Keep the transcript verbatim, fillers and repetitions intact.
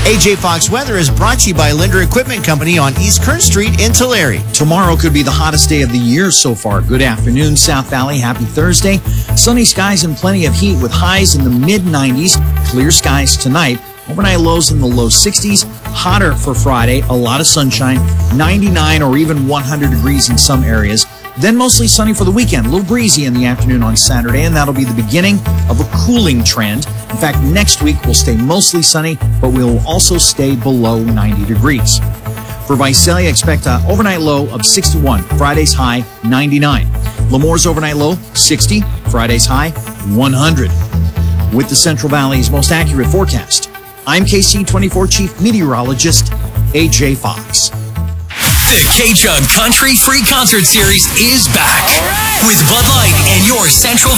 A J Fox Weather is brought to you by Linder Equipment Company on East Kern Street in Tulare. Tomorrow could be the hottest day of the year so far. Good afternoon, South Valley. Happy Thursday. Sunny skies and plenty of heat with highs in the mid nineties. Clear skies tonight. Overnight lows in the low sixties. Hotter for Friday. A lot of sunshine. ninety-nine or even one hundred degrees in some areas. Then mostly sunny for the weekend. A little breezy in the afternoon on Saturday, and that'll be the beginning of a cooling trend. In fact, next week will stay mostly sunny, but we will also stay below ninety degrees. For Visalia, expect an overnight low of sixty-one. Friday's high, ninety-nine. Lemore's overnight low, sixty. Friday's high, one hundred. With the Central Valley's most accurate forecast, I'm K C twenty-four Chief Meteorologist A J Fox. The K-Chug Country Free Concert Series is back. Right. With Bud Light and your Central